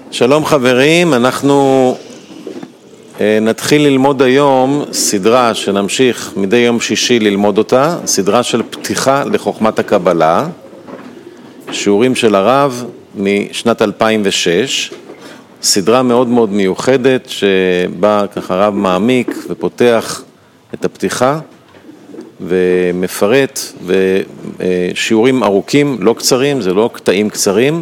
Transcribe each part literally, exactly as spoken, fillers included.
שלום חברים, אנחנו נתחיל ללמוד היום סדרה שנמשיך מדי יום שישי ללמוד אותה, סדרה של פתיחה לחוכמת הקבלה, שיעורים של הרב משנת אלפיים ושש, סדרה מאוד מאוד מיוחדת שבה ככה הרב מעמיק ופותח את הפתיחה ומפרט, ושיעורים ארוכים, לא קצרים, זה לא קטעים קצרים,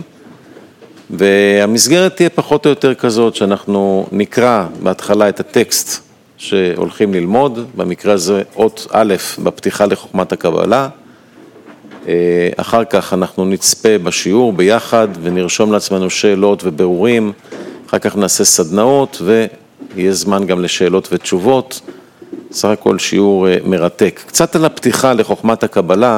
והמסגרת תהיה פחות או יותר כזאת שאנחנו נקרא בהתחלה את הטקסט שהולכים ללמוד, במקרה הזה אות א' בפתיחה לחוכמת הקבלה, אחר כך אנחנו נצפה בשיעור ביחד ונרשום לעצמנו שאלות ובירורים, אחר כך נעשה סדנאות ויהיה זמן גם לשאלות ותשובות, סך הכל שיעור מרתק. קצת על הפתיחה לחוכמת הקבלה,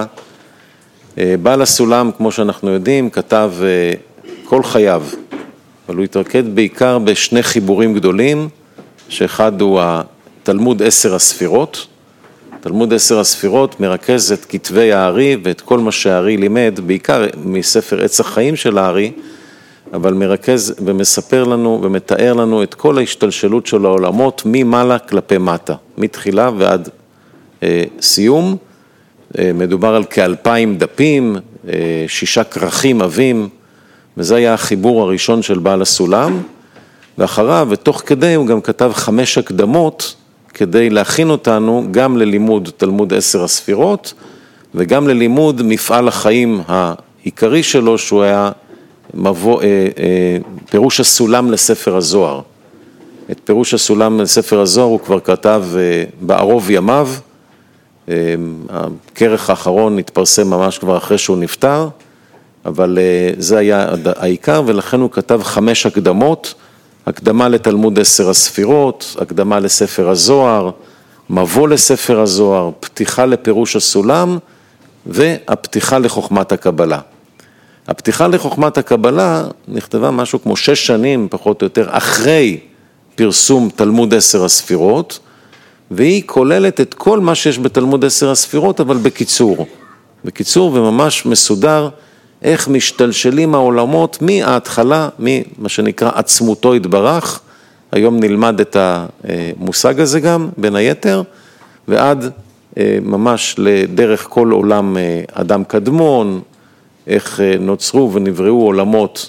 בעל הסולם כמו שאנחנו יודעים כתב כל חייו, אבל הוא התרכז בעיקר בשני חיבורים גדולים, שאחד הוא התלמוד עשר הספירות. תלמוד עשר הספירות מרכז את כתבי הארי ואת כל מה שהארי לימד, בעיקר מספר עץ החיים של הארי, אבל מרכז ומספר לנו ומתאר לנו את כל ההשתלשלות של העולמות ממעלה כלפי מטה, מתחילה ועד אה, סיום. אה, מדובר על כאלפיים דפים, אה, שישה כרכים עבים, וזה היה החיבור הראשון של בעל הסולם, ואחריו ותוך כדי הוא גם כתב חמש הקדמות, כדי להכין אותנו גם ללימוד תלמוד עשר הספירות, וגם ללימוד מפעל החיים העיקרי שלו, שהוא היה מבוא, אה, אה, פירוש הסולם לספר הזוהר. את פירוש הסולם לספר הזוהר הוא כבר כתב אה, בערוב ימיו, אה, הכרך האחרון התפרסם ממש כבר אחרי שהוא נפטר, אבל זה היה העיקר, ולכן הוא כתב חמש הקדמות, הקדמה לתלמוד עשר הספירות, הקדמה לספר הזוהר, מבוא לספר הזוהר, פתיחה לפירוש הסולם, והפתיחה לחוכמת הקבלה. הפתיחה לחוכמת הקבלה נכתבה משהו כמו שש שנים, פחות או יותר, אחרי פרסום תלמוד עשר הספירות, והיא כוללת את כל מה שיש בתלמוד עשר הספירות, אבל בקיצור. בקיצור וממש מסודר, איך משתלשלים העולמות מההתחלה, ממה שנקרא עצמותו התברך, היום נלמד את המושג הזה גם, בין היתר, ועד ממש לדרך כל עולם אדם קדמון, איך נוצרו ונבראו עולמות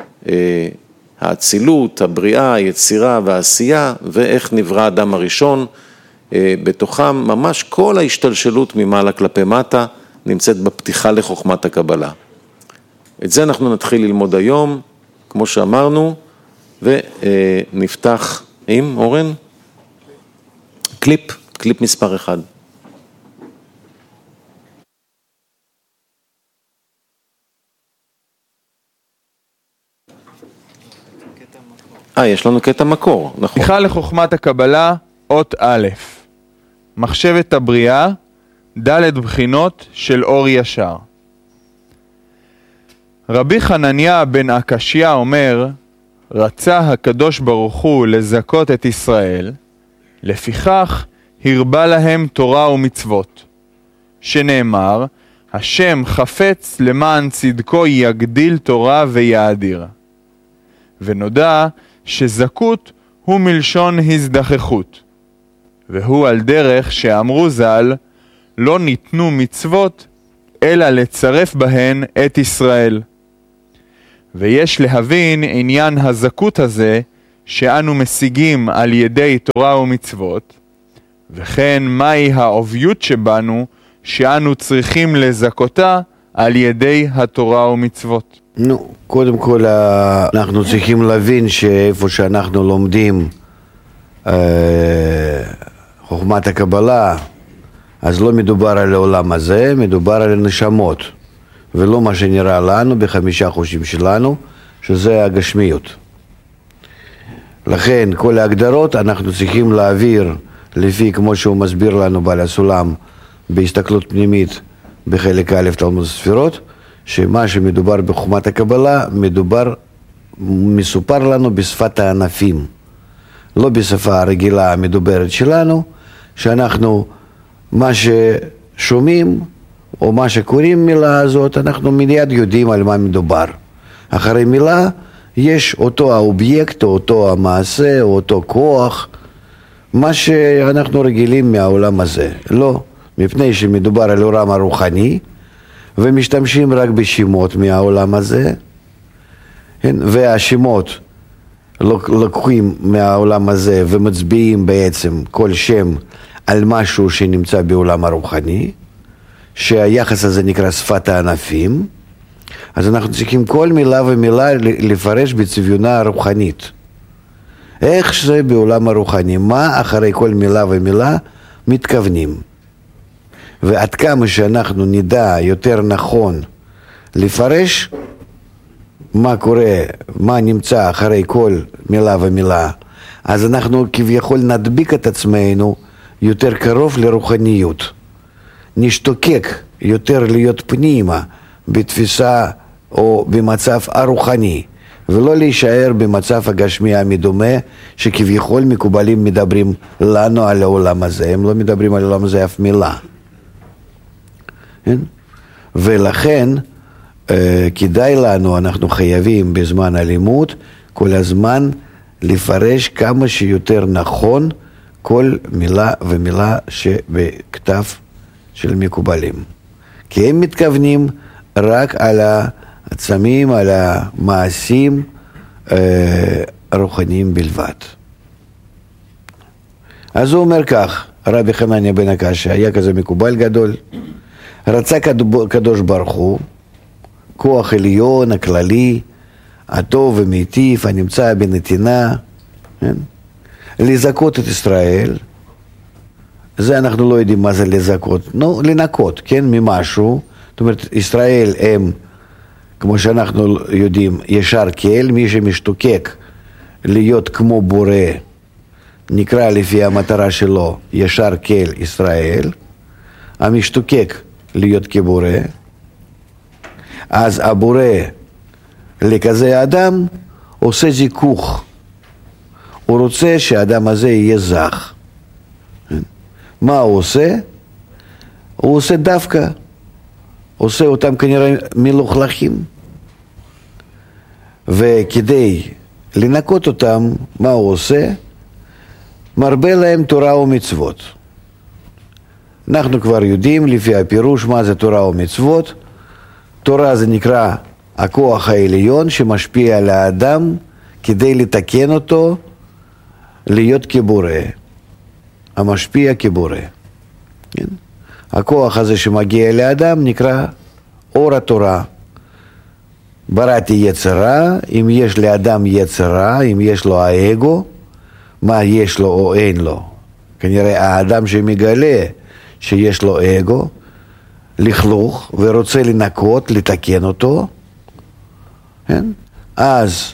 האצילות, הבריאה, היצירה והעשייה, ואיך נברא אדם הראשון, בתוכם ממש כל ההשתלשלות ממעלה כלפי מטה, נמצאת בפתיחה לחוכמת הקבלה. את זה אנחנו נתחיל ללמוד היום, כמו שאמרנו, ונפתח עם אורן, קליפ, קליפ מספר אחד. אה, יש לנו קטע מקור, נכון. פתיחה לחוכמת הקבלה, אות א', מחשבת הבריאה, ד' בחינות של אור ישר. רבי חנניה בן עקשיא אומר, רצה הקדוש ברוך הוא לזכות את ישראל, לפיכך הרבה להם תורה ומצוות, שנאמר, השם חפץ למען צדקו יגדיל תורה ויאדיר. ונודע שזכות הוא מלשון הזדחכות, והוא על דרך שאמרו ז"ל, לא ניתנו מצוות, אלא לצרף בהן את ישראל. ויש להבין עניין הזכות הזה שאנו משיגים על ידי תורה ומצוות, וכן מהי העוביות שבנו שאנו צריכים לזכותה על ידי התורה ומצוות. נו, קודם כל אנחנו צריכים להבין שאיפה שאנחנו לומדים אה, חוכמת הקבלה, אז לא מדובר על העולם הזה, מדובר על הנשמות. ולא מה שנראה לנו בחמישה חושים שלנו, שזה הגשמיות. לכן כל ההגדרות אנחנו צריכים להעביר לפי כמו שהוא מסביר לנו בעל הסולם בהסתכלות פנימית בחלק א' תלמוד הספירות, שמה שמדובר בחוכמת הקבלה מדובר, מסופר לנו בשפת הענפים, לא בשפה הרגילה המדוברת שלנו, שאנחנו מה ששומעים או מה שקוראים מילה הזאת, אנחנו מיד יודעים על מה מדובר. אחרי מילה יש אותו האובייקט, אותו המעשה, אותו כוח, מה שאנחנו רגילים מהעולם הזה. לא, מפני שמדובר על עולם הרוחני, ומשתמשים רק בשמות מהעולם הזה, והשמות לוקחים מהעולם הזה ומצביעים בעצם כל שם על משהו שנמצא בעולם הרוחני, שהיחס הזה נקרא שפת הענפים. אז אנחנו צריכים כל מילה ומילה לפרש בצביונה הרוחנית. איך זה בעולם הרוחני, מה אחרי כל מילה ומילה מתכוונים. ועד כמה שאנחנו נדע יותר נכון לפרש מה קורה, מה נמצא אחרי כל מילה ומילה, אז אנחנו כביכול נדביק את עצמנו יותר קרוב לרוחניות. נשתוקק יותר להיות פנימה בתפיסה או במצב הרוחני, ולא להישאר במצב הגשמי המדומה שכביכול מקובלים מדברים לנו על העולם הזה, הם לא מדברים על העולם הזה אף מילה. ולכן כדאי לנו, אנחנו חייבים בזמן הלימוד כל הזמן לפרש כמה שיותר נכון כל מילה ומילה שבכתב של מקובלים. כי הם מתכוונים רק על העצמים, על המעשים אה, רוחניים בלבד. אז הוא אומר כך, רבי חנניה בן הקשיא היה כזה מקובל גדול, רצה קדוש ברוך הוא, כוח עליון, הכללי, הטוב ומיטיב, הנמצא בנתינה, כן? לזכות את ישראל, זה אנחנו לא יודעים מה זה לזכות, נו, לנקות, כן, ממשהו, זאת אומרת, ישראל הם, כמו שאנחנו יודעים, ישר כל, מי שמשתוקק להיות כמו בורא, נקרא לפי המטרה שלו, ישר כל ישראל, המשתוקק להיות כבורא, אז הבורא לכזה אדם עושה זיכוך, הוא רוצה שהאדם הזה יהיה זך. מה הוא עושה? הוא עושה דווקא, עושה אותם כנראה מלוכלכים, וכדי לנקות אותם, מה הוא עושה? מרבה להם תורה ומצוות. אנחנו כבר יודעים לפי הפירוש מה זה תורה ומצוות. תורה זה נקרא הכוח העליון שמשפיע על האדם כדי לתקן אותו להיות כבורא, המשפיע כבורא. כן? הכוח הזה שמגיע לאדם נקרא אור התורה. בראתי יצרה, אם יש לאדם יצרה, אם יש לו האגו, מה יש לו או אין לו. כנראה האדם שמגלה שיש לו אגו, לכלוך ורוצה לנקות, לתקן אותו, כן? אז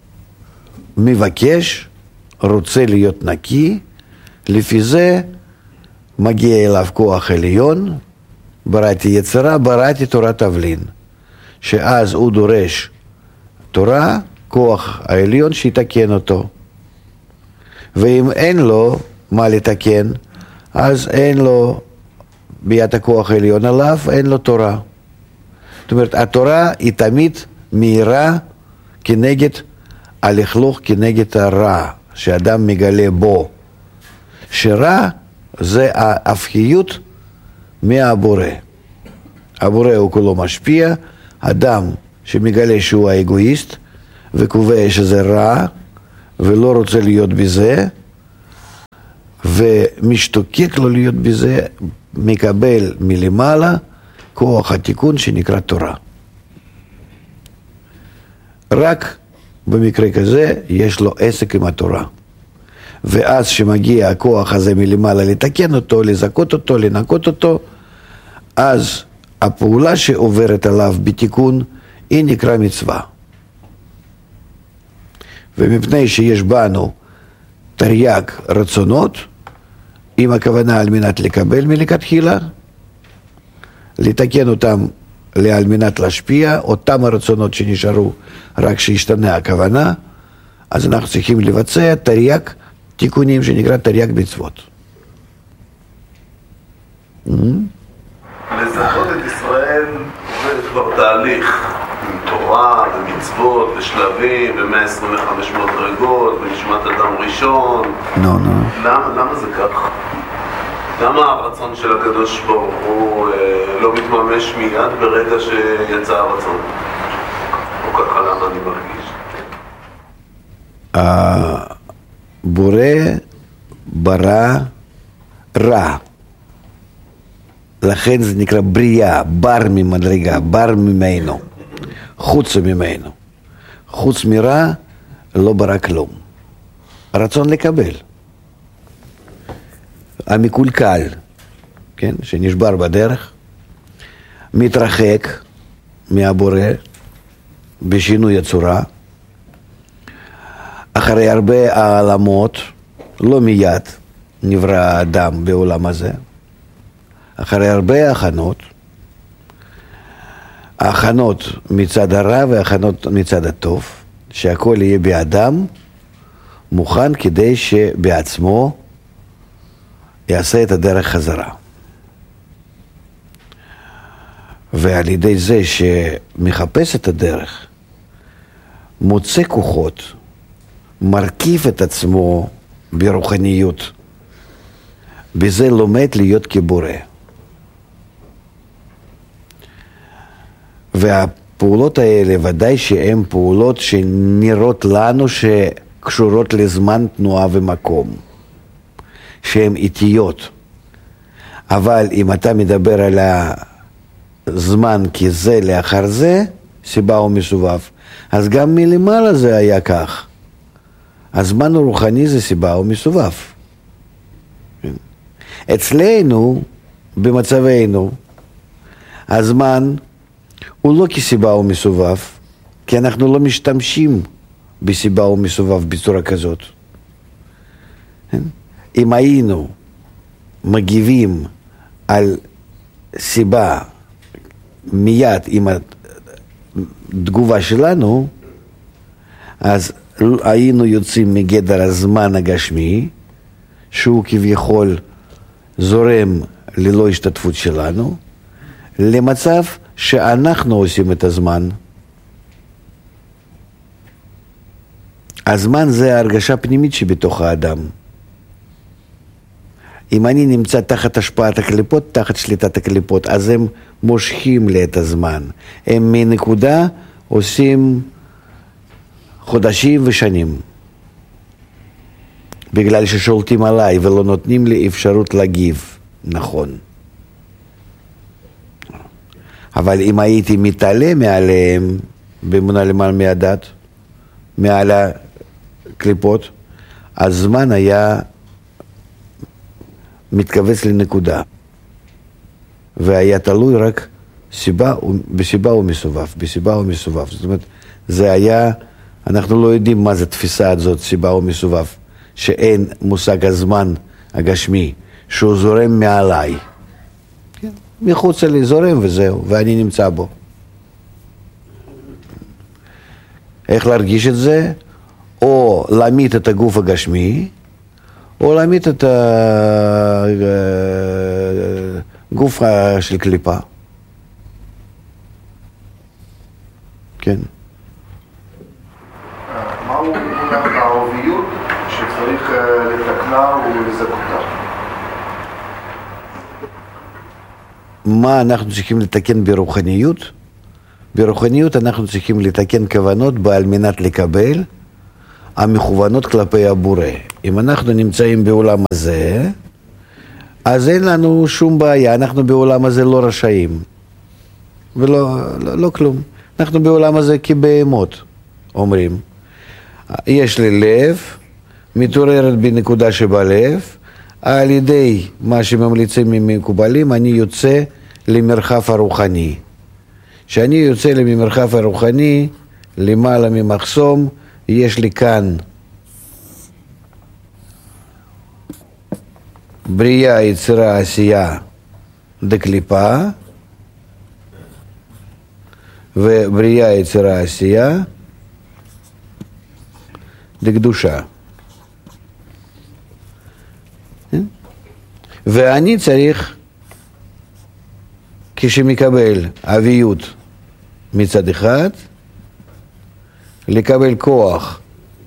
מבקש, רוצה להיות נקי, לפי זה מגיע אליו כוח עליון, בראתי יצרה, בראתי תורת תבלין, שאז הוא דורש תורה, כוח העליון שיתקן אותו. ואם אין לו מה לתקן, אז אין לו ביד הכוח העליון עליו, אין לו תורה. זאת אומרת, התורה היא תמיד מהירה כנגד הלכלוך, כנגד הרע שאדם מגלה בו. שרע זה ההפכיות מהבורא. הבורא הוא כולו משפיע, אדם שמגלה שהוא האגואיסט וקובע שזה רע ולא רוצה להיות בזה ומשתוקק לו להיות בזה, מקבל מלמעלה כוח התיקון שנקרא תורה. רק במקרה כזה יש לו עסק עם התורה. ואז שמגיע הכוח הזה מלמעלה לתקן אותו, לזכות אותו, לנקות אותו, אז הפעולה שעוברת עליו בתיקון היא נקרא מצווה. ומפני שיש בנו תרי"ג רצונות, עם הכוונה על מנת לקבל מלכתחילה, לתקן אותם על מנת להשפיע, אותם הרצונות שנשארו רק שישתנה הכוונה, אז אנחנו צריכים לבצע תרי"ג תיקונים שנקרא תרי"ג מצוות. לזכות את ישראל זה כבר תהליך עם תורה. תורה ומצוות ושלבים ו-מאה עשרים וחמש מדרגות ונשמת אדם ראשון. נו, נו. למה, למה זה כך? למה הרצון של הקדוש ברוך הוא אה, לא מתממש מיד ברגע שיצא הרצון? או ככה למה אני מרגיש? הבורא ברא רע. לכן זה נקרא בריאה, בר ממדרגה, בר ממנו, חוץ ממנו. חוץ מרע לא ברא כלום. הרצון לקבל. המקולקל, כן, שנשבר בדרך, מתרחק מהבורא בשינוי הצורה, אחרי הרבה העלמות, לא מיד נברא האדם בעולם הזה, אחרי הרבה הכנות, ההכנות מצד הרע וההכנות מצד הטוב, שהכל יהיה באדם מוכן כדי שבעצמו יעשה את הדרך חזרה. ועל ידי זה שמחפש את הדרך, מוצא כוחות, מרכיב את עצמו ברוחניות, בזה לומד להיות כבורא. והפעולות האלה ודאי שהן פעולות שנראות לנו שקשורות לזמן, תנועה ומקום, שהן איטיות. אבל אם אתה מדבר על הזמן כזה לאחר זה, סיבה ומסובב, אז גם מלמעלה זה היה כך. הזמן הרוחני זה סיבה ומסובב. אצלנו, במצבנו, הזמן הוא לא כסיבה ומסובב, כי אנחנו לא משתמשים בסיבה ומסובב בצורה כזאת. אם היינו מגיבים על סיבה מיד עם התגובה שלנו, אז היינו יוצאים מגדר הזמן הגשמי, שהוא כביכול זורם ללא השתתפות שלנו, למצב שאנחנו עושים את הזמן. הזמן זה ההרגשה הפנימית שבתוך האדם. אם אני נמצא תחת השפעת הקליפות, תחת שליטת הקליפות, אז הם מושכים לי את הזמן. הם מנקודה עושים חודשים ושנים. בגלל ששולטים עליי ולא נותנים לי אפשרות להגיב נכון. אבל אם הייתי מתעלה מעליהם, באמונה למעלה מהדת, מעל הקליפות, הזמן היה מתכווץ לנקודה. והיה תלוי רק סיבה, בסיבה ומסובב, בסיבה ומסובב. זאת אומרת, זה היה, אנחנו לא יודעים מה זה תפיסה הזאת, סיבה ומסובב, שאין מושג הזמן הגשמי, שהוא זורם מעליי. מחוץ לי זורם וזהו, ואני נמצא בו. איך להרגיש את זה? או להמית את הגוף הגשמי, או להמית את הגוף של קליפה. כן. מהו מונח הערביות שצריך לתקנה ולזכותה? מה אנחנו צריכים לתקן ברוחניות? ברוחניות אנחנו צריכים לתקן כוונות על מנת לקבל המכוונות כלפי הבורא. אם אנחנו נמצאים בעולם הזה, אז אין לנו שום בעיה, אנחנו בעולם הזה לא רשאים. ולא לא, לא כלום. אנחנו בעולם הזה כבהמות, אומרים. יש לי לב, מתעוררת בנקודה שבלב, על ידי מה שממליצים ממקובלים, אני יוצא למרחב הרוחני. כשאני יוצא למרחב הרוחני, למעלה ממחסום, יש לי כאן בריאה, יצירה, עשייה, דקליפה, ובריאה, יצירה, עשייה, דקדושה. ואני צריך, כשמקבל אביות מצד אחד, לקבל כוח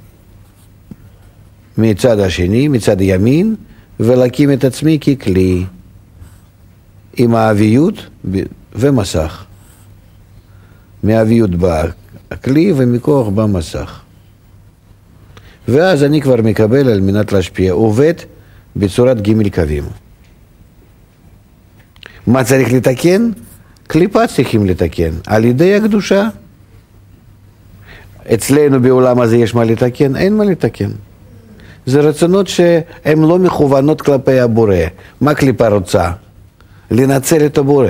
מצד השני, מצד ימין, ולהקים את עצמי ככלי, עם האביות ומסך. מהאביות בא הכלי ומכוח במסך. ואז אני כבר מקבל על מנת להשפיע, עובד בצורת ג' קווים. מה צריך לתקן? קליפה צריכים לתקן, על ידי הקדושה. אצלנו בעולם הזה יש מה לתקן? אין מה לתקן. זה רצונות שהן לא מכוונות כלפי הבורא. מה קליפה רוצה? לנצל את הבורא.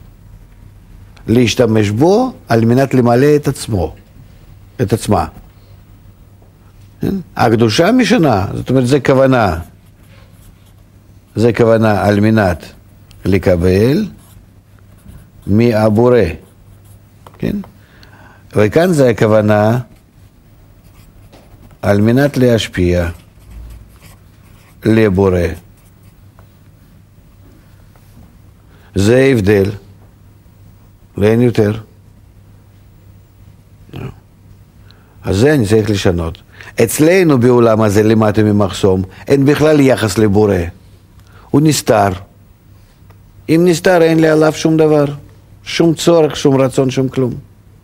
להשתמש בו על מנת למלא את עצמו, את עצמה. הקדושה משנה, זאת אומרת זה כוונה. זה כוונה על מנת לקבל מהבורא. כן? וכאן זה הכוונה על מנת להשפיע לבורא. זה הבדל, ואין יותר. אז זה אני צריך לשנות. אצלנו בעולם הזה למטה ממחסום, אין בכלל יחס לבורא. הוא נסתר. אם נסתר אין לי עליו שום דבר. שום צורך, שום רצון, שום כלום.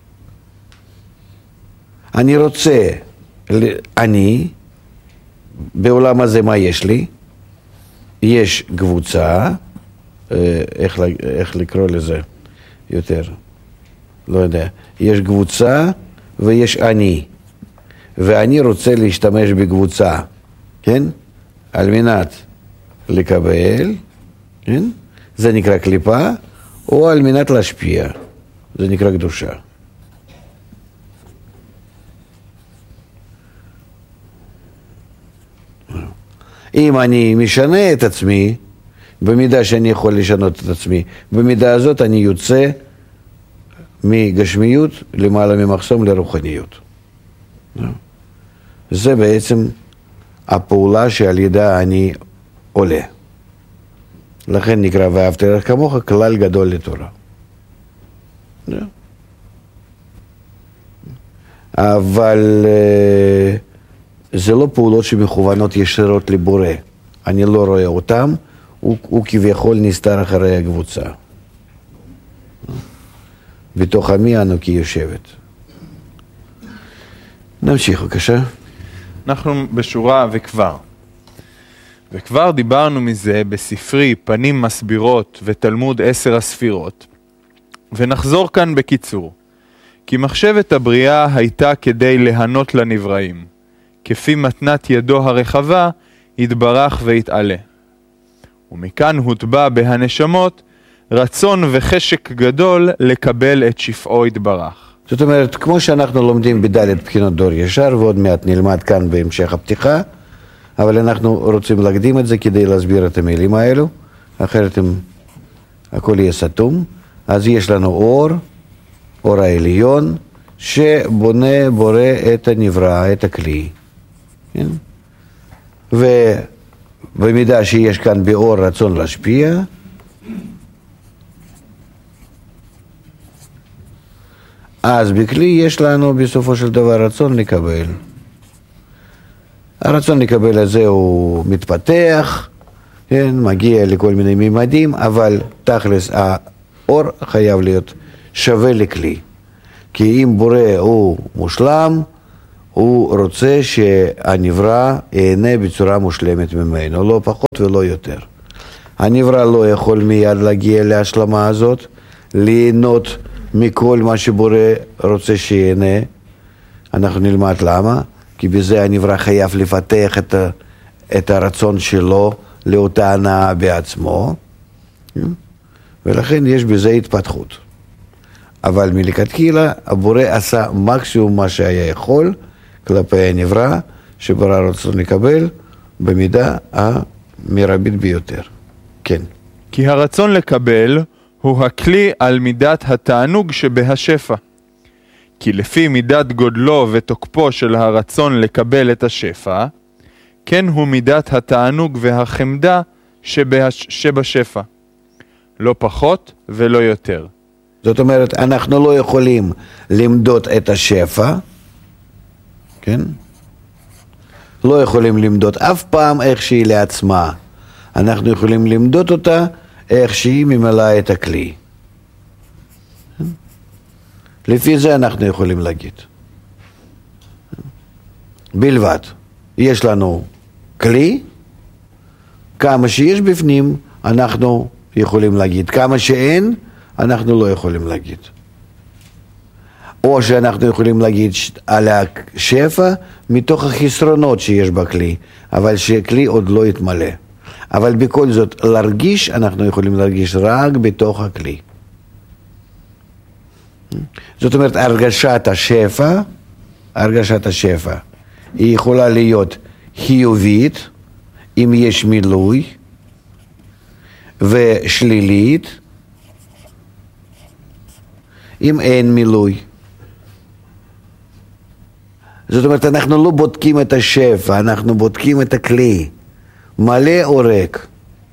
אני רוצה, אני, בעולם הזה מה יש לי? יש קבוצה, איך, איך לקרוא לזה יותר? לא יודע. יש קבוצה ויש אני. ואני רוצה להשתמש בקבוצה, כן? על מנת לקבל, כן? זה נקרא קליפה, או על מנת להשפיע. זה נקרא קדושה. אם אני משנה את עצמי, במידה שאני יכול לשנות את עצמי, במידה הזאת אני יוצא מגשמיות למעלה ממחסום לרוחניות. זה בעצם הפעולה שעל ידה אני עולה. לכן נקרא ואהבת לרעך כמוך כלל גדול לתורה. אבל זה לא פעולות שמכוונות ישירות לבורא. אני לא רואה אותם, הוא, הוא כביכול נסתר אחרי הקבוצה. בתוך עמי אנוכי יושבת. נמשיך בבקשה. אנחנו בשורה וכבר. וכבר דיברנו מזה בספרי פנים מסבירות ותלמוד עשר הספירות. ונחזור כאן בקיצור. כי מחשבת הבריאה הייתה כדי להנות לנבראים. כפי מתנת ידו הרחבה, יתברך ויתעלה. ומכאן הוטבע בהנשמות רצון וחשק גדול לקבל את שפעו יתברך. זאת אומרת, כמו שאנחנו לומדים בדלת בחינות דור ישר, ועוד מעט נלמד כאן בהמשך הפתיחה, אבל אנחנו רוצים להקדים את זה כדי להסביר את המילים האלו, אחרת הם, הכל יהיה סתום. אז יש לנו אור, אור העליון, שבונה, בורא את הנברא, את הכלי. כן? ובמידה שיש כאן באור רצון להשפיע, אז בכלי יש לנו בסופו של דבר רצון לקבל. הרצון לקבל הזה הוא מתפתח, כן, מגיע לכל מיני מימדים, אבל תכלס האור חייב להיות שווה לכלי. כי אם בורא הוא מושלם, הוא רוצה שהנברא ייהנה בצורה מושלמת ממנו, לא פחות ולא יותר. הנברא לא יכול מיד להגיע להשלמה הזאת, ליהנות מכל מה שבורא רוצה שיהנה. אנחנו נלמד למה, כי בזה הנברא חייב לפתח את, את הרצון שלו לאותה הנאה בעצמו, ולכן יש בזה התפתחות. אבל מלכתחילה הבורא עשה מקסימום מה שהיה יכול כלפי הנברא, שבורא רצון לקבל במידה המרבית ביותר. כן. כי הרצון לקבל הוא הכלי על מידת התענוג שבהשפע. כי לפי מידת גודלו ותוקפו של הרצון לקבל את השפע, כן הוא מידת התענוג והחמדה שבהש... שבשפע. לא פחות ולא יותר. זאת אומרת, אנחנו לא יכולים למדוד את השפע, כן? לא יכולים למדוד אף פעם איך שהיא לעצמה. אנחנו יכולים למדוד אותה איך שהיא ממלאה את הכלי. לפי זה אנחנו יכולים להגיד. בלבד. יש לנו כלי, כמה שיש בפנים אנחנו יכולים להגיד. כמה שאין אנחנו לא יכולים להגיד. או שאנחנו יכולים להגיד על השפע מתוך החסרונות שיש בכלי, אבל שהכלי עוד לא יתמלא. אבל בכל זאת, להרגיש, אנחנו יכולים להרגיש רק בתוך הכלי. זאת אומרת, הרגשת השפע, הרגשת השפע, היא יכולה להיות חיובית, אם יש מילוי, ושלילית, אם אין מילוי. זאת אומרת, אנחנו לא בודקים את השפע, אנחנו בודקים את הכלי, מלא או ריק.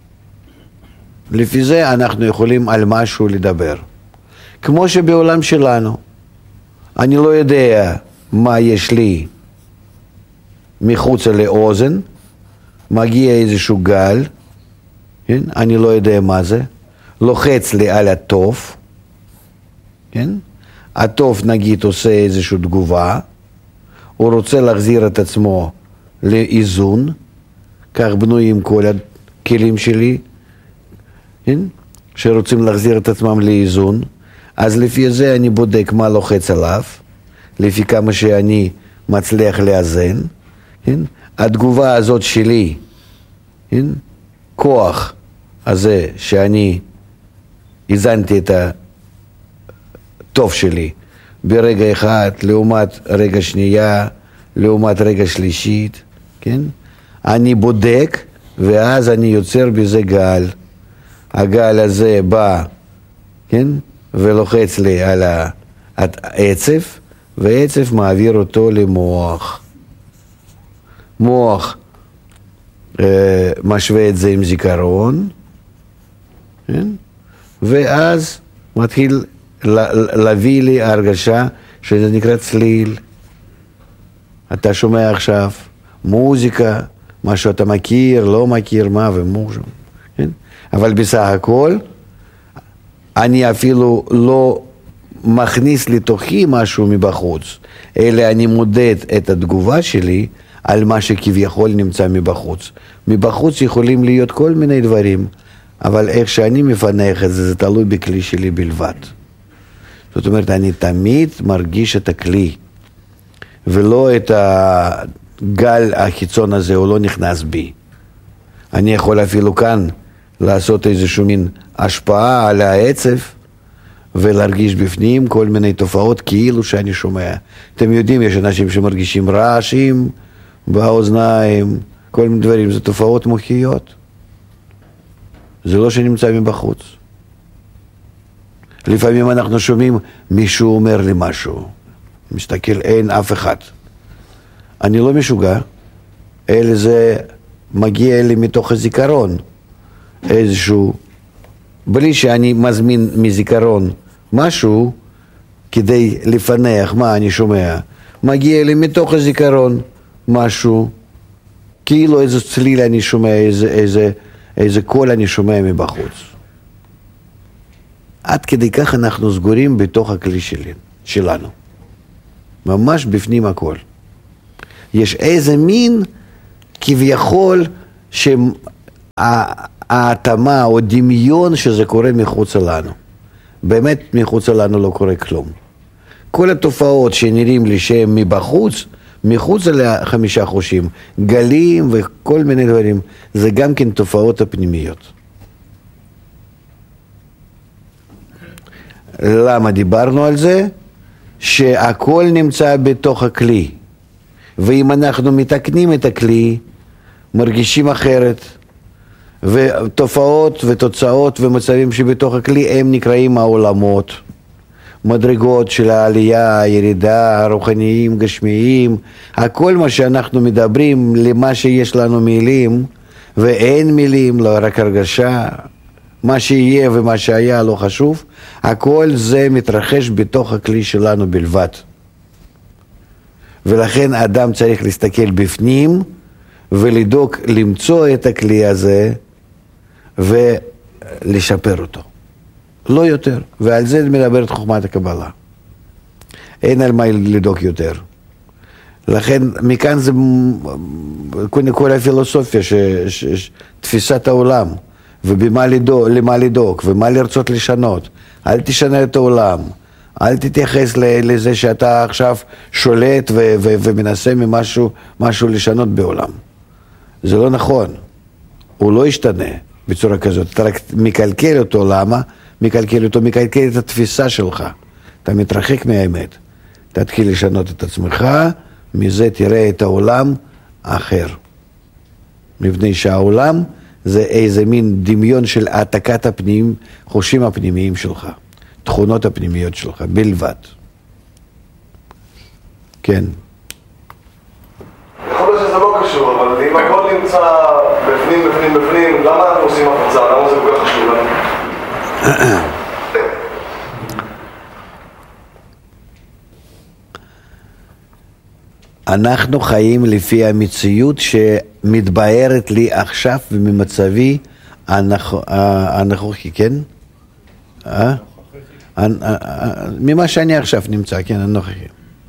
לפי זה אנחנו יכולים על משהו לדבר. כמו שבעולם שלנו, אני לא יודע מה יש לי מחוץ לאוזן, מגיע איזשהו גל, כן? אני לא יודע מה זה, לוחץ לי על התוף, כן? התוף נגיד עושה איזושהי תגובה, הוא רוצה להחזיר את עצמו לאיזון, כך בנויים כל הכלים שלי, כן? שרוצים להחזיר את עצמם לאיזון, אז לפי זה אני בודק מה לוחץ עליו, לפי כמה שאני מצליח לאזן, כן? התגובה הזאת שלי, כן? כוח הזה שאני איזנתי את הטוב שלי ברגע אחד, לעומת רגע שנייה, לעומת רגע שלישית, כן? אני בודק, ואז אני יוצר בזה גל. הגל הזה בא, כן? ולוחץ לי על העצב, והעצב מעביר אותו למוח. מוח אה, משווה את זה עם זיכרון, כן? ואז מתחיל להביא לי הרגשה שזה נקרא צליל. אתה שומע עכשיו מוזיקה, מה שאתה מכיר, לא מכיר, מה ומוז'ם, כן? אבל בסך הכל, אני אפילו לא מכניס לתוכי משהו מבחוץ, אלא אני מודד את התגובה שלי על מה שכביכול נמצא מבחוץ. מבחוץ יכולים להיות כל מיני דברים, אבל איך שאני מפנח את זה, זה תלוי בכלי שלי בלבד. זאת אומרת, אני תמיד מרגיש את הכלי, ולא את הגל החיצון הזה, הוא לא נכנס בי. אני יכול אפילו כאן לעשות איזשהו מין השפעה על העצב, ולהרגיש בפנים כל מיני תופעות כאילו שאני שומע. אתם יודעים, יש אנשים שמרגישים רעשים באוזניים, כל מיני דברים, זה תופעות מוחיות. זה לא שנמצא מבחוץ. לפעמים אנחנו שומעים, מישהו אומר לי משהו. מסתכל, אין אף אחד. אני לא משוגע, אלא זה מגיע לי מתוך הזיכרון. איזשהו, בלי שאני מזמין מזיכרון משהו, כדי לפנח מה אני שומע. מגיע לי מתוך הזיכרון משהו, כאילו איזה צליל אני שומע, איזה, איזה, איזה קול אני שומע מבחוץ. עד כדי כך אנחנו סגורים בתוך הכלי שלי, שלנו. ממש בפנים הכל. יש איזה מין כביכול שההתאמה או דמיון שזה קורה מחוץ לנו. באמת מחוץ לנו לא קורה כלום. כל התופעות שנראים לי שהם מבחוץ, מחוץ לחמישה חושים, גלים וכל מיני דברים, זה גם כן תופעות הפנימיות. למה דיברנו על זה? שהכל נמצא בתוך הכלי. ואם אנחנו מתקנים את הכלי, מרגישים אחרת. ותופעות ותוצאות ומצבים שבתוך הכלי הם נקראים העולמות. מדרגות של העלייה, הירידה, הרוחניים, גשמיים, הכל מה שאנחנו מדברים למה שיש לנו מילים, ואין מילים, לא רק הרגשה, מה שיהיה ומה שהיה לא חשוב, הכל זה מתרחש בתוך הכלי שלנו בלבד. ולכן האדם צריך להסתכל בפנים ולדאוג למצוא את הכלי הזה ולשפר אותו. לא יותר. ועל זה מדברת חוכמת הקבלה. אין על מה לדאוג יותר. לכן מכאן זה קודם כל הפילוסופיה, ש, ש, ש, תפיסת העולם, ובמה לדאוג, למה לדאוג, ומה לרצות לשנות. אל תשנה את העולם, אל תתייחס לזה שאתה עכשיו שולט ו, ו, ומנסה ממשהו משהו לשנות בעולם. זה לא נכון. הוא לא ישתנה בצורה כזאת. אתה רק מקלקל אותו. למה? מקלקל אותו, מקלקל את התפיסה שלך. אתה מתרחק מהאמת. תתחיל לשנות את עצמך, מזה תראה את העולם אחר. מפני שהעולם זה איזה מין דמיון של העתקת הפנים, חושים הפנימיים שלך, תכונות הפנימיות שלך, בלבד. כן. יכול להיות שזה לא קשור, אבל אם הכל נמצא בפנים, בפנים, בפנים, למה אנחנו עושים הפצה? למה זה כל כך חשוב לנו? אנחנו חיים לפי המציאות שמתבהרת לי עכשיו וממצבי הנוכחי, כן? ממה שאני עכשיו נמצא, כן, הנוכחי.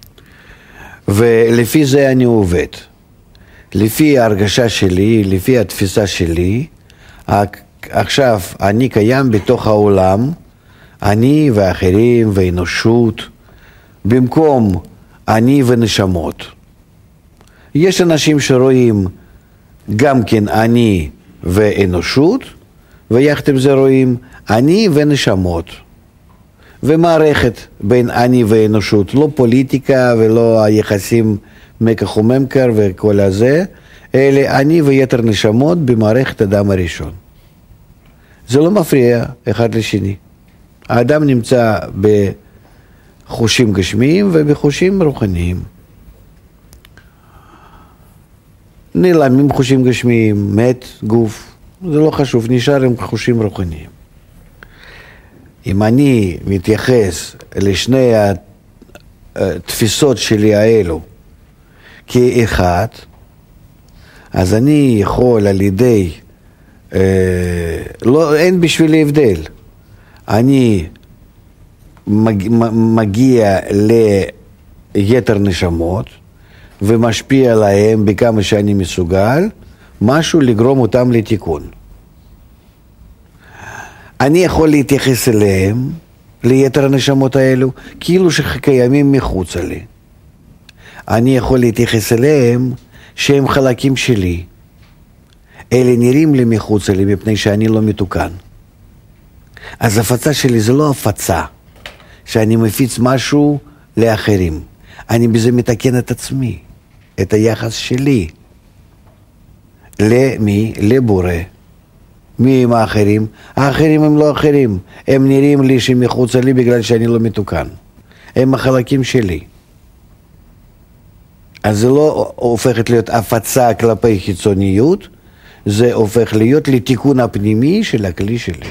ולפי זה אני עובד. לפי ההרגשה שלי, לפי התפיסה שלי, עכשיו אני קיים בתוך העולם, אני ואחרים ואנושות, במקום אני ונשמות. יש אנשים שרואים גם כן אני ואנושות, ויחד עם זה רואים אני ונשמות. ומערכת בין אני ואנושות, לא פוליטיקה ולא היחסים מקח וממכר וכל הזה, אלא אני ויתר נשמות במערכת אדם הראשון. זה לא מפריע אחד לשני. האדם נמצא בחושים גשמיים ובחושים רוחניים. נעלמים חושים גשמיים, מת גוף, זה לא חשוב, נשאר עם חושים רוחניים. אם אני מתייחס לשני התפיסות שלי האלו כאחד, אז אני יכול על ידי, אה, לא, אין בשבילי הבדל. אני מג, מגיע ליתר נשמות ומשפיע עליהם בכמה שאני מסוגל, משהו לגרום אותם לתיקון. אני יכול להתייחס אליהם, ליתר הנשמות האלו, כאילו שקיימים מחוץ לי. אני יכול להתייחס אליהם שהם חלקים שלי. אלה נראים לי מחוץ לי מפני שאני לא מתוקן. אז הפצה שלי זה לא הפצה, שאני מפיץ משהו לאחרים. אני בזה מתקן את עצמי, את היחס שלי. למי? לבורא. מי הם האחרים? האחרים הם לא אחרים. הם נראים לי שמחוץ לי בגלל שאני לא מתוקן. הם החלקים שלי. אז זה לא הופכת להיות הפצה כלפי חיצוניות, זה הופך להיות לתיקון הפנימי של הכלי שלי.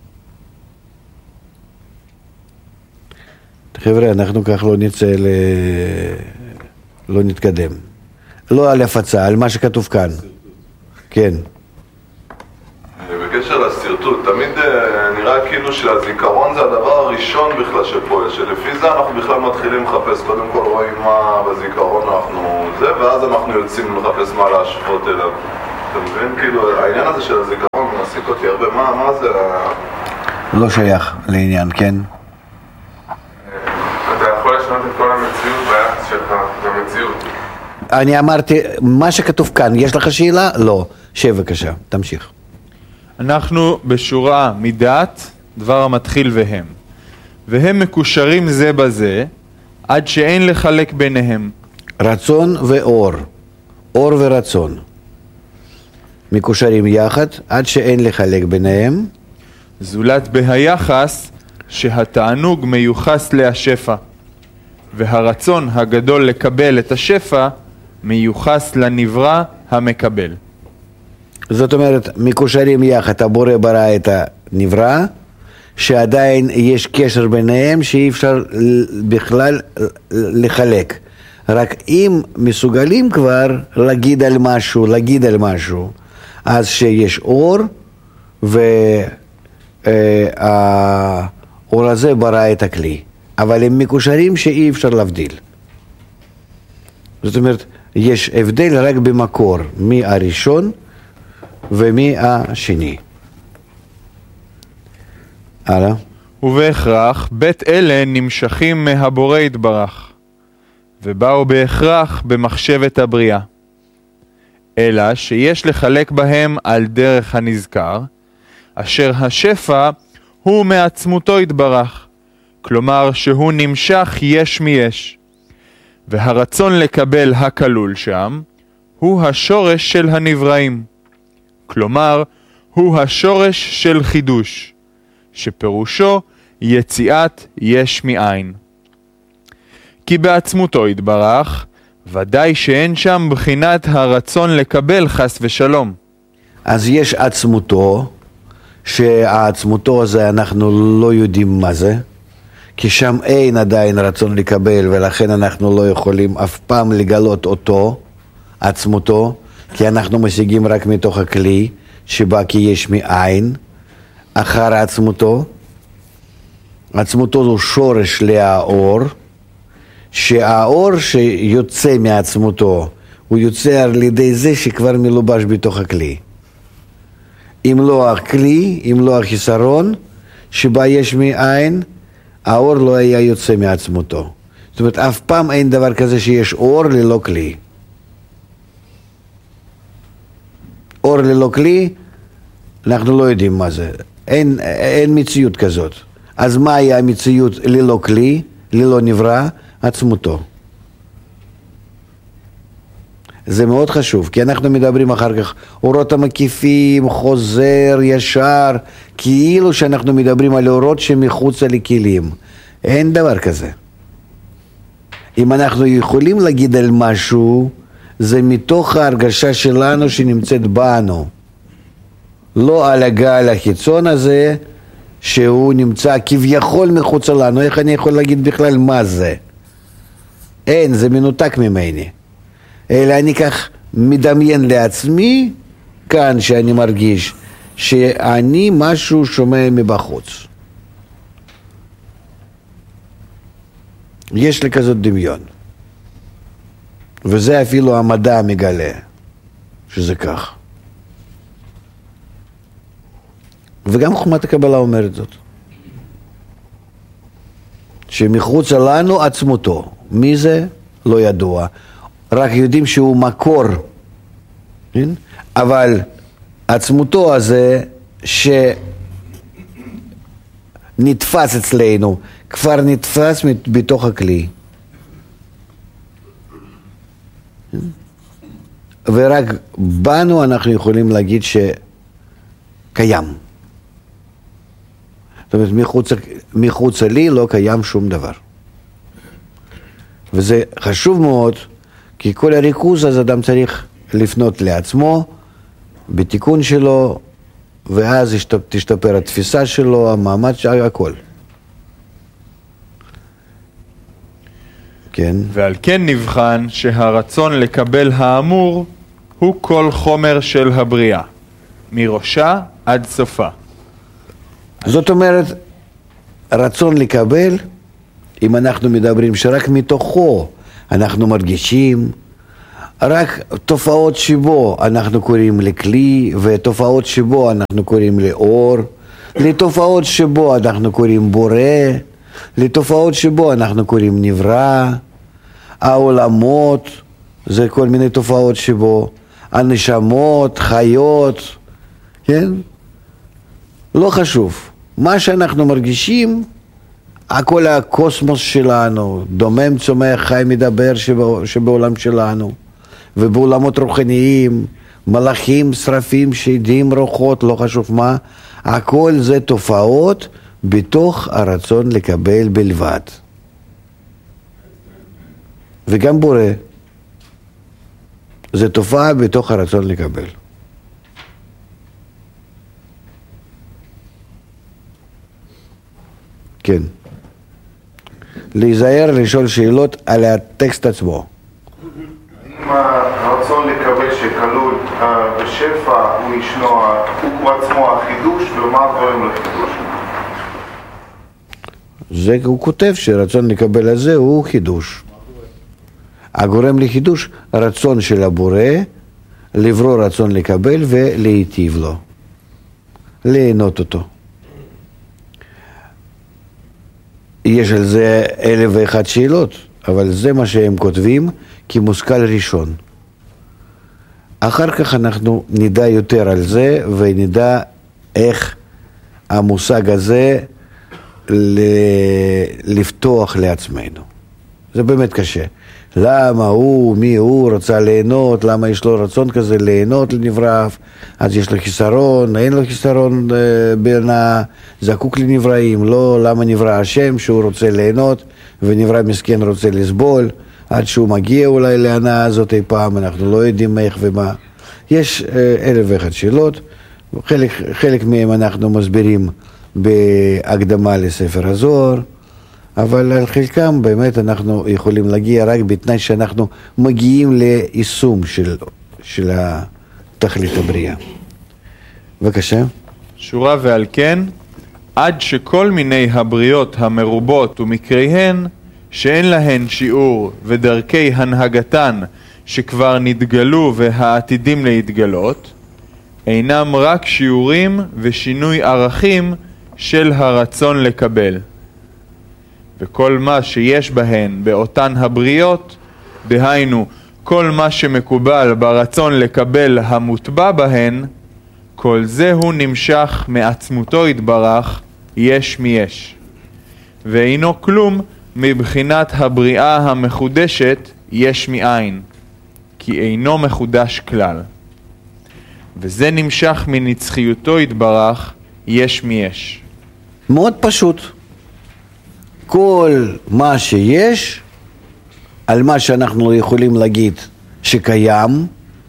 חבר'ה, אנחנו כך לא נצא ל... לא נתקדם. לא על הפצה, על מה שכתוב כאן. כן. בקשר לסרטוט, תמיד נראה כאילו שהזיכרון זה הדבר הראשון בכלל שפועל, שלפי זה אנחנו בכלל מתחילים לחפש, קודם כל רואים מה בזיכרון אנחנו זה, ואז אנחנו יוצאים לחפש מה להשוות אליו. אתה מבין? כאילו, העניין הזה של הזיכרון מעסיק אותי הרבה, מה, מה זה? לא שייך לעניין, כן? אתה יכול לשנות את כל המציאות ביחס שלך, במציאות. אני אמרתי, מה שכתוב כאן, יש לך שאלה? לא. שב בבקשה, תמשיך. אנחנו בשורה מידת, דבר המתחיל והם. והם מקושרים זה בזה, עד שאין לחלק ביניהם. רצון ואור. אור ורצון. מקושרים יחד, עד שאין לחלק ביניהם. זולת בהיחס, שהתענוג מיוחס להשפע. והרצון הגדול לקבל את השפע, מיוחס לנברא המקבל. זאת אומרת, מקושרים יחד, הבורא ברא את הנברא, שעדיין יש קשר ביניהם שאי אפשר בכלל לחלק. רק אם מסוגלים כבר להגיד על משהו, להגיד על משהו, אז שיש אור, והאור הזה ברא את הכלי. אבל הם מקושרים שאי אפשר להבדיל. זאת אומרת, יש הבדל רק במקור, מי הראשון ומי השני. הלאה. ובהכרח בית אלה נמשכים מהבורא יתברך, ובאו בהכרח במחשבת הבריאה. אלא שיש לחלק בהם על דרך הנזכר, אשר השפע הוא מעצמותו יתברך, כלומר שהוא נמשך יש מיש, והרצון לקבל הכלול שם הוא השורש של הנבראים, כלומר הוא השורש של חידוש, שפירושו יציאת יש מאין. כי בעצמותו יתברך, ודאי שאין שם בחינת הרצון לקבל חס ושלום. אז יש עצמותו, שהעצמותו הזה אנחנו לא יודעים מה זה, כי שם אין עדיין רצון לקבל, ולכן אנחנו לא יכולים אף פעם לגלות אותו, עצמותו, כי אנחנו משיגים רק מתוך הכלי, שבא כי יש מאין, אחר עצמותו. עצמותו הוא שורש לאור, שהאור שיוצא מעצמותו, הוא יוצא על ידי זה שכבר מלובש בתוך הכלי. אם לא הכלי, אם לא החיסרון, שבה יש מאין, האור לא היה יוצא מעצמותו. זאת אומרת, אף פעם אין דבר כזה שיש אור ללא כלי. אור ללא כלי, אנחנו לא יודעים מה זה. אין, אין מציאות כזאת. אז מה היה המציאות ללא כלי, ללא נברא? עצמותו. זה מאוד חשוב, כי אנחנו מדברים אחר כך, אורות המקיפים, חוזר, ישר, כאילו שאנחנו מדברים על אורות שמחוץ לכלים. אין דבר כזה. אם אנחנו יכולים להגיד על משהו, זה מתוך ההרגשה שלנו שנמצאת בנו. לא על הגל החיצון הזה, שהוא נמצא כביכול מחוץ לנו. איך אני יכול להגיד בכלל מה זה? אין, זה מנותק ממני. אלא אני כך מדמיין לעצמי, כאן שאני מרגיש, שאני משהו שומע מבחוץ. יש לי כזאת דמיון. וזה אפילו המדע מגלה, שזה כך. וגם חוכמת הקבלה אומרת זאת. שמחוץ לנו עצמותו. מי זה? לא ידוע. רק יודעים שהוא מקור. אבל עצמותו הזה שנתפס אצלנו, כבר נתפס בתוך הכלי. ורק בנו אנחנו יכולים להגיד שקיים. זאת אומרת, מחוץ, מחוץ לי לא קיים שום דבר. וזה חשוב מאוד, כי כל הריכוז אז אדם צריך לפנות לעצמו, בתיקון שלו, ואז תשתפר התפיסה שלו, המעמד שלו, הכל. כן. ועל כן נבחן שהרצון לקבל האמור הוא כל חומר של הבריאה, מראשה עד סופה. זאת אומרת, רצון לקבל, אם אנחנו מדברים שרק מתוכו אנחנו מרגישים, רק תופעות שבו אנחנו קוראים לכלי, ותופעות שבו אנחנו קוראים לאור, לתופעות שבו אנחנו קוראים בורא, לתופעות שבו אנחנו קוראים נברא, העולמות, זה כל מיני תופעות שבו, הנשמות, חיות, כן? לא חשוב. מה שאנחנו מרגישים, הכל הקוסמוס שלנו, דומם, צומח, חי, מדבר שבא, שבעולם שלנו, ובעולמות רוחניים, מלאכים, שרפים, שדים, רוחות, לא חשוב מה, הכל זה תופעות בתוך הרצון לקבל בלבד. וגם בורא, זה תופעה בתוך הרצון לקבל. כן. להיזהר לשאול שאלות על הטקסט עצמו. אם הרצון לקבל שכלול בשפע הוא ישנו, הוא עצמו החידוש, ומה גורם לחידוש? זה הוא כותב שרצון לקבל הזה הוא חידוש. הגורם לחידוש, רצון של הבורא, לברוא רצון לקבל ולהיטיב לו, ליהנות אותו. יש על זה אלף ואחת שאלות, אבל זה מה שהם כותבים כמושכל ראשון. אחר כך אנחנו נדע יותר על זה ונדע איך המושג הזה לפתוח לעצמנו. זה באמת קשה. למה הוא, מי הוא, רוצה ליהנות, למה יש לו רצון כזה ליהנות לנבראיו, אז יש לו חיסרון, אין לו חיסרון בין הזקוק לנבראים, לא, למה נברא השם שהוא רוצה ליהנות, ונברא מסכן רוצה לסבול, עד שהוא מגיע אולי להנאה הזאת אי פעם, אנחנו לא יודעים איך ומה. יש אלף ואחת שאלות, חלק, חלק מהם אנחנו מסבירים בהקדמה לספר הזוהר, אבל על חלקם באמת אנחנו יכולים להגיע רק בתנאי שאנחנו מגיעים ליישום של, של תכלית הבריאה. בבקשה. שורה ועל כן, עד שכל מיני הבריות המרובות ומקריהן, שאין להן שיעור ודרכי הנהגתן שכבר נתגלו והעתידים להתגלות, אינם רק שיעורים ושינוי ערכים של הרצון לקבל. וכל מה שיש בהן באותן הבריות, דהיינו כל מה שמקובל ברצון לקבל המוטבע בהן, כל זה הוא נמשך מעצמותו יתברך יש מיש. ואינו כלום מבחינת הבריאה המחודשת יש מאין, כי אינו מחודש כלל. וזה נמשך מנצחיותו יתברך יש מיש. מאוד פשוט. כל מה שיש, על מה שאנחנו יכולים להגיד שקיים,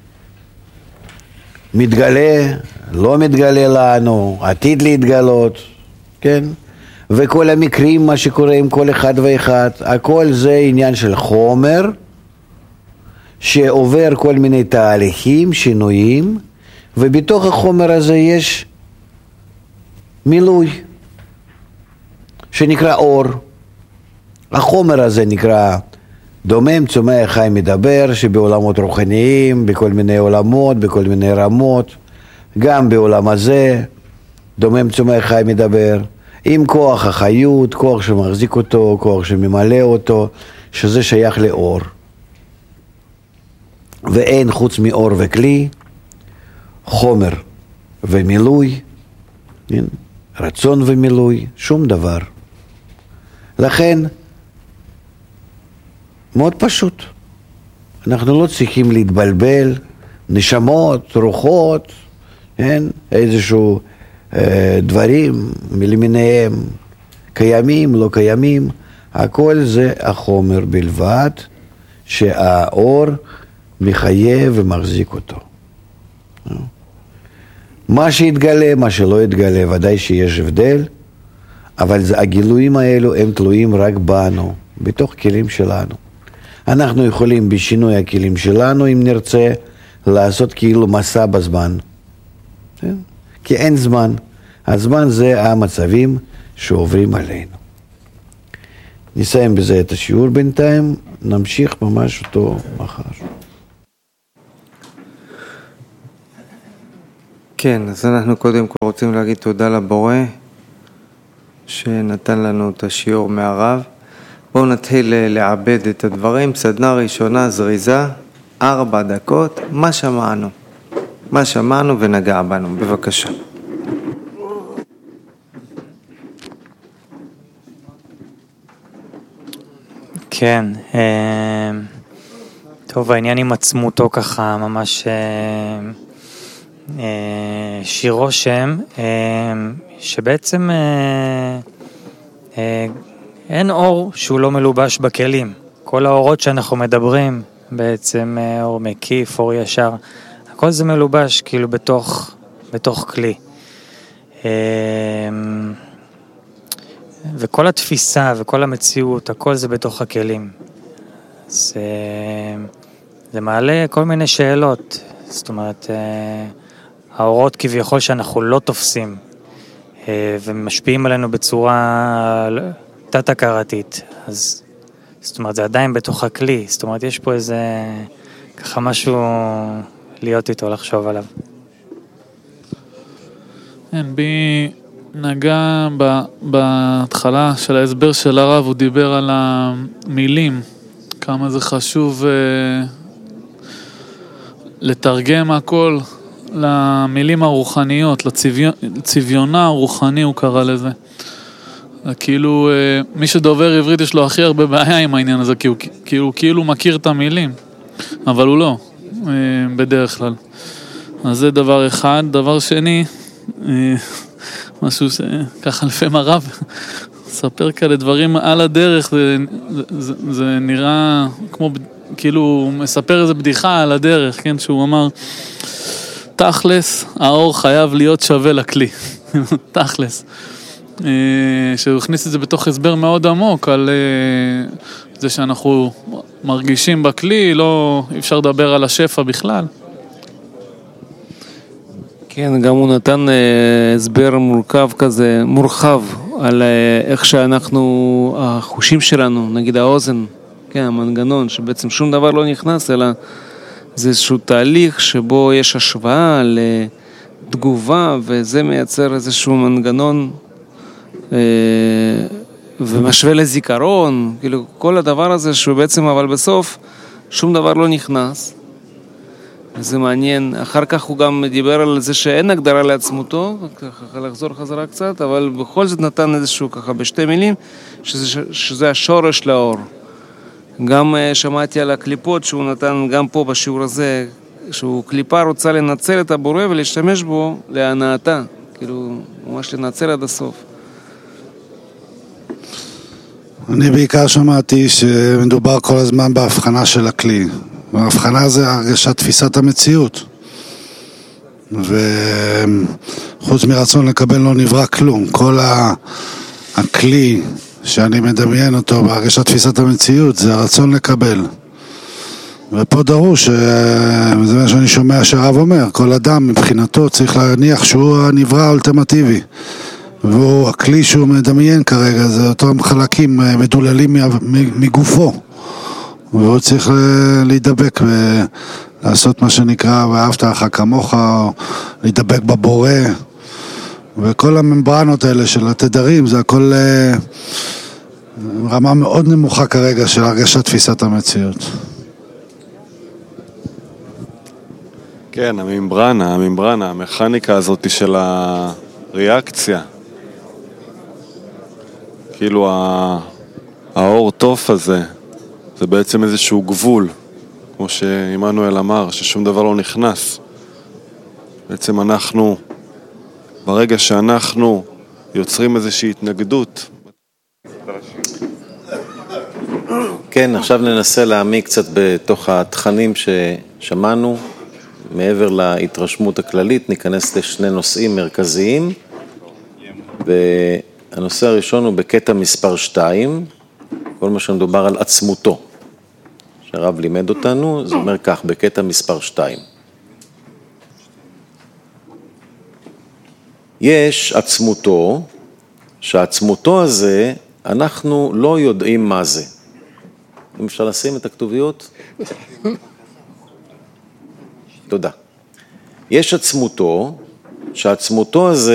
מתגלה, לא מתגלה לנו, עתיד להתגלות, כן? וכל המקרים, מה שקורה עם כל אחד ואחד, הכל זה עניין של חומר, שעובר כל מיני תהליכים, שינויים, ובתוך החומר הזה יש מילוי, שנקרא אור. החומר הזה נקרא דומם, צומח, חי, מדבר, שבעולמות רוחניים, בכל מיני עולמות, בכל מיני רמות, גם בעולם הזה, דומם, צומח, חי, מדבר, עם כוח החיות, כוח שמחזיק אותו, כוח שממלא אותו, שזה שייך לאור. ואין חוץ מאור וכלי, חומר ומילוי, רצון ומילוי, שום דבר. לכן, מאוד פשוט. אנחנו לא צריכים להתבלבל, נשמות, רוחות, כן? איזשהו אה, דברים מלמיניהם, קיימים, לא קיימים, הכל זה החומר בלבד, שהאור מחייב ומחזיק אותו. מה שהתגלה, מה שלא התגלה, ודאי שיש הבדל, אבל הגילויים האלו הם תלויים רק בנו, בתוך כלים שלנו. אנחנו יכולים בשינוי הכלים שלנו, אם נרצה, לעשות כאילו מסע בזמן. כן? כי אין זמן. הזמן זה המצבים שעוברים עלינו. נסיים בזה את השיעור בינתיים, נמשיך ממש אותו מחר. כן, אז אנחנו קודם כל רוצים להגיד תודה לבורא שנתן לנו את השיעור מהרב. בואו נתחיל לעבד את הדברים. סדנה ראשונה זריזה, ארבע דקות, מה שמענו? מה שמענו ונגע בנו, בבקשה. כן, טוב, העניין עם עצמותו ככה ממש שיר רושם, שבעצם אין אור שהוא לא מלובש בכלים. כל האורות שאנחנו מדברים, בעצם אור מקיף, אור ישר, הכל זה מלובש כאילו בתוך, בתוך כלי. וכל התפיסה וכל המציאות, הכל זה בתוך הכלים. זה, זה מעלה כל מיני שאלות, זאת אומרת, האורות כביכול שאנחנו לא תופסים, ומשפיעים עלינו בצורה תת-הכרתית, אז זאת אומרת, זה עדיין בתוך הכלי, זאת אומרת, יש פה איזה, ככה משהו להיות איתו, לחשוב עליו. כן, בי נגע בהתחלה של ההסבר של הרב, הוא דיבר על המילים, כמה זה חשוב לתרגם הכל למילים הרוחניות, לצביונה הרוחני הוא קרא לזה. כאילו, מי שדובר עברית יש לו הכי הרבה בעיה עם העניין הזה, כי הוא כאילו, כאילו מכיר את המילים, אבל הוא לא, בדרך כלל. אז זה דבר אחד. דבר שני, משהו שככה לפעמים הרב ספר כאלה דברים על הדרך, זה, זה, זה נראה כמו, כאילו הוא מספר איזה בדיחה על הדרך, כן, שהוא אמר, תכלס, האור חייב להיות שווה לכלי, תכלס. שהוא הכניס את זה בתוך הסבר מאוד עמוק על זה שאנחנו מרגישים בכלי, לא אפשר לדבר על השפע בכלל. כן, גם הוא נתן הסבר מורכב כזה, מורחב, על איך שאנחנו, החושים שלנו, נגיד האוזן, כן, המנגנון, שבעצם שום דבר לא נכנס, אלא זה איזשהו תהליך שבו יש השוואה לתגובה, וזה מייצר איזשהו מנגנון ומשווה לזיכרון, כאילו כל הדבר הזה שהוא בעצם, אבל בסוף שום דבר לא נכנס. זה מעניין. אחר כך הוא גם דיבר על זה שאין הגדרה לעצמותו, ככה לחזור חזרה קצת, אבל בכל זאת נתן איזשהו ככה בשתי מילים, שזה, שזה השורש לאור. גם שמעתי על הקליפות שהוא נתן גם פה בשיעור הזה, שהוא קליפה רוצה לנצל את הבורא ולהשתמש בו להנאתה, כאילו ממש לנצל עד הסוף. אני בעיקר שמעתי שמדובר כל הזמן בהבחנה של הכלי. וההבחנה זה הרגשת תפיסת המציאות. וחוץ מרצון לקבל לא נברא כלום. כל הכלי שאני מדמיין אותו בהרגשת תפיסת המציאות זה הרצון לקבל. ופה דרוש, זה מה שאני שומע שהרב אומר, כל אדם מבחינתו צריך להניח שהוא הנברא האולטימטיבי. והוא, הכלי שהוא מדמיין כרגע, זה אותם חלקים מדוללים מגופו. והוא צריך להידבק ולעשות מה שנקרא, ואהבת לך כמוך, או להידבק בבורא. וכל הממברנות האלה של התדרים, זה הכל רמה מאוד נמוכה כרגע של הרגשת תפיסת המציאות. כן, הממברנה, הממברנה, המכניקה הזאת של הריאקציה. כאילו האור תוף הזה, זה בעצם איזשהו גבול, כמו שאימנואל אמר, ששום דבר לא נכנס. בעצם אנחנו, ברגע שאנחנו יוצרים איזושהי התנגדות. כן, עכשיו ננסה להעמיק קצת בתוך התכנים ששמענו, מעבר להתרשמות הכללית, ניכנס לשני נושאים מרכזיים, והנושא הראשון הוא בקטע מספר שתיים, כל מה שמדובר על עצמותו, שהרב לימד אותנו, זה אומר כך, בקטע מספר שתיים. יש עצמותו, שהעצמותו הזה, אנחנו לא יודעים מה זה. אם אפשר לשים את הכתוביות? תודה. יש עצמותו, שהעצמותו הזה,